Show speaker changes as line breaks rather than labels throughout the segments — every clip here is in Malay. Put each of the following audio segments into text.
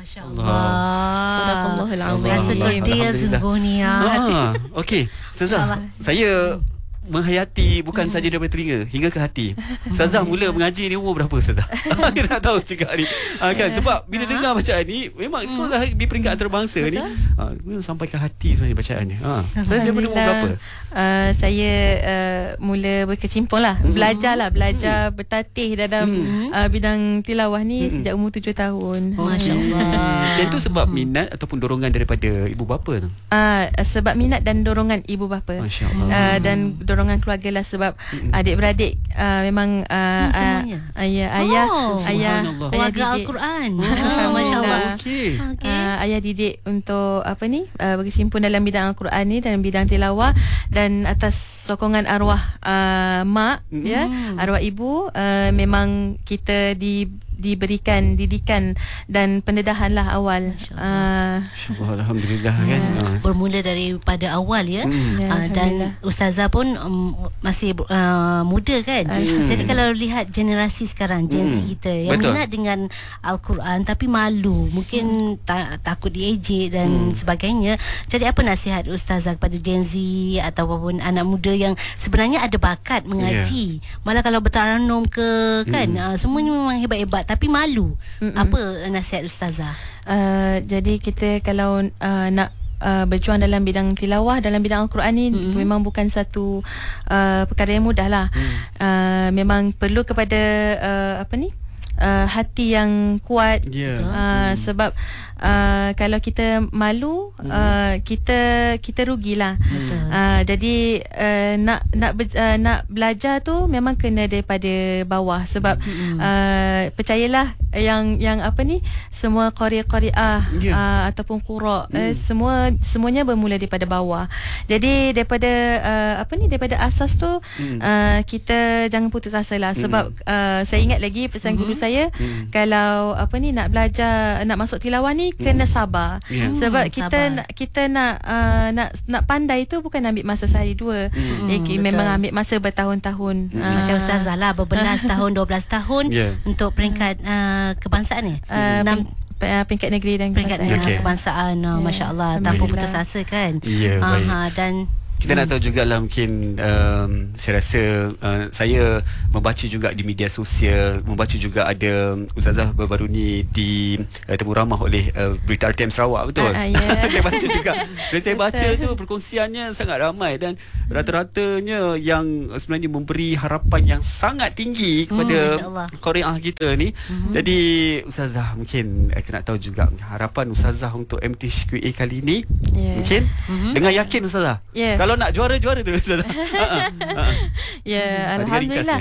Masya-Allah.
Sadaqallahul azim.
Rasa betul sungguhnya.
Okey, Ustazah, saya menghayati bukan saja daripada telinga hingga ke hati. Ustazah mula mengaji ni umur berapa Ustazah? Kita nak tahu juga ni. Kan sebab bila dengar bacaan ni memang itulah di peringkat antarabangsa ni. Memang sampai ke hati sebenarnya bacaannya. Saya daripada umur berapa?
Saya mula berkecimpung lah. Belajar bertatih dalam bidang tilawah ni sejak umur 7 tahun.
Masya-Allah.
Dan itu sebab minat ataupun dorongan daripada ibu bapa tu?
Sebab minat dan dorongan ibu bapa.
Masya-Allah.
Dan dorongan keluarga lah sebab adik-beradik memang
semuanya.
ayah
keluarga Al-Quran. Masya-Allah.
Okey.
Ayah didik untuk berkecimpung dalam bidang Al-Quran ni, dalam bidang tilawah, dan atas sokongan arwah mak, arwah ibu, memang kita diberikan didikan dan pendedahan lah awal.
Alhamdulillah kan.
Bermula daripada awal dan Ustazah pun masih muda kan. Jadi kalau lihat generasi sekarang, Gen Z kita yang minat dengan Al-Quran tapi malu, mungkin takut diejek dan sebagainya. Jadi apa nasihat Ustazah kepada Gen Z ataupun anak muda yang sebenarnya ada bakat mengaji, malah kalau bertaranum ke kan, semuanya memang hebat-hebat tapi malu. Apa nasihat Ustazah?
Jadi kita kalau nak berjuang dalam bidang tilawah, dalam bidang Al-Quran ni memang bukan satu perkara yang mudah lah. Memang perlu kepada hati yang kuat. Sebab kalau kita malu, kita rugilah. Jadi nak belajar tu memang kena daripada bawah. Sebab percayalah yang semua qari'ah ataupun qura' semuanya bermula daripada bawah. Jadi daripada daripada asas tu kita jangan putus asa lah. Sebab saya ingat lagi pesan guru saya, kalau nak belajar, nak masuk tilawah ni kena sabar. Sebab kita nak pandai tu bukan ambil masa sehari dua. Memang ambil masa bertahun-tahun.
Macam Ustazah lah, berbelas tahun, 12 tahun untuk peringkat kebangsaan ni.
Peringkat negeri dan
kebangsaan. Masya-Allah, tanpa putus asa kan. Dan
kita nak tahu juga lah, mungkin saya rasa saya membaca juga di media sosial, membaca juga ada Ustazah baru-baru ni ditemu ramah oleh Berita RTM Sarawak, betul? Saya baca juga. Dan saya baca tu perkongsiannya sangat ramai dan rata-ratanya yang sebenarnya memberi harapan yang sangat tinggi kepada qari'ah kita ni. Jadi Ustazah, mungkin kita nak tahu juga harapan Ustazah untuk MTQA kali ni. Mungkin dengan yakin Ustazah, kalau nak juara tu Ustazah.
Alhamdulillah.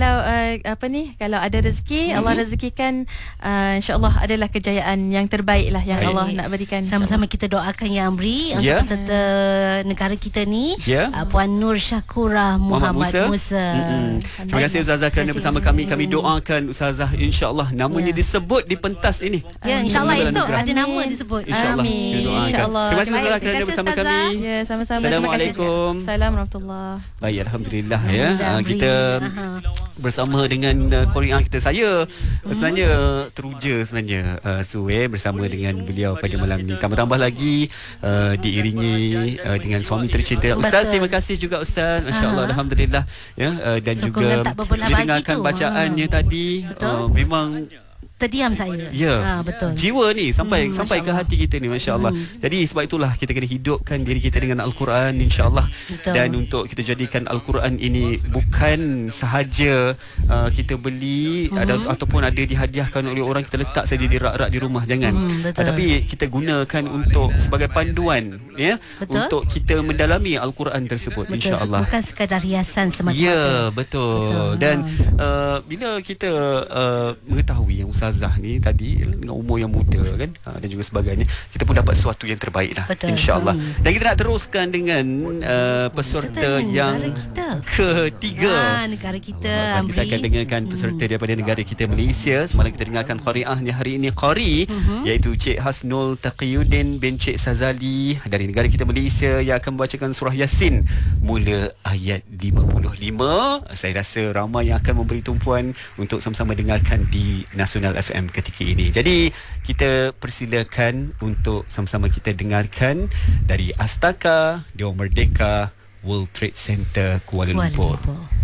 Kalau ada rezeki, Allah rezekikan, insya-Allah adalah kejayaan yang terbaik lah yang Allah nak berikan.
Sama-sama kita doakan Ya Amri untuk peserta negara kita ni, Puan Nur Syakura Muhammad Musa.
Terima kasih Ustazah kerana bersama kami. Kami doakan Ustazah insya-Allah namanya disebut di pentas ini.
Insya-Allah esok ada nama disebut.
Amin. Insya-Allah.
Terima kasih Ustazah kerana bersama kami.
Sama-sama.
Assalamualaikum.
Assalamualaikum warahmatullahi.
Baik, alhamdulillah kita bersama dengan qari'ah kita. Saya sebenarnya teruja sebenarnya bersama dengan beliau pada malam ni. Tambah lagi diiringi dengan suami tercinta Ustaz. Terima kasih juga Ustaz. Masya-Allah, alhamdulillah dan juga didengarkan bacaannya tadi. Memang
terdiam saya. Betul.
Jiwa ni sampai ke hati kita ni, masya-Allah. Jadi sebab itulah kita kena hidupkan diri kita dengan Al-Quran, insya-Allah. Dan untuk kita jadikan Al-Quran ini bukan sahaja kita beli ataupun ada dihadiahkan oleh orang, kita letak saja di rak-rak di rumah, jangan. Tapi kita gunakan untuk sebagai panduan untuk kita mendalami Al-Quran tersebut, insya-Allah.
Bukan sekadar hiasan semata-mata.
Betul. Dan bila kita mengetahui yang Ustazah ni tadi dengan umur yang muda kan, dan juga sebagainya, kita pun dapat sesuatu yang terbaik lah, insya-Allah. Dan kita nak teruskan dengan peserta yang ketiga.
Negara kita,
kita akan dengarkan peserta daripada negara kita, Malaysia. Semalam kita dengarkan qari'ahnya, hari ini qari iaitu Cik Hasnul Taqiyuddin bin Cik Sazali dari negara kita Malaysia yang akan membacakan surah Yasin mula ayat 55. Saya rasa ramai yang akan memberi tumpuan untuk sama-sama dengarkan di Nasional Viral FM ketika ini. Jadi kita persilakan untuk sama-sama kita dengarkan dari Astaka, Dewan Merdeka, World Trade Center, Kuala Lumpur.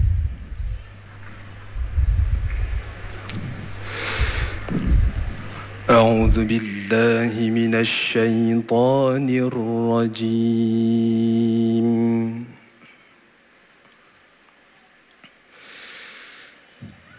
أعوذ بالله من الشيطان الرجيم